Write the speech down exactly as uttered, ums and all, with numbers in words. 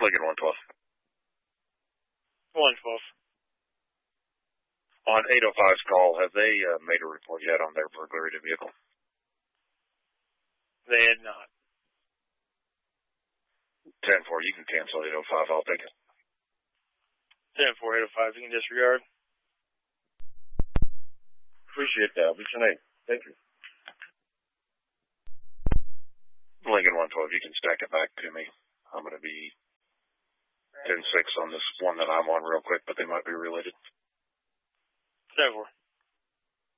Lincoln one twelve. one twelve. On eight oh five's call, have they uh, made a report yet on their burglary of the vehicle? They had not. ten four, you can cancel eight oh five. I'll take it. ten four, eight oh five, you can disregard. Appreciate that. What's your name? Thank you. Lincoln one twelve, you can stack it back to me. I'm going to be ten six on this one that I'm on real quick, but they might be related. ten four.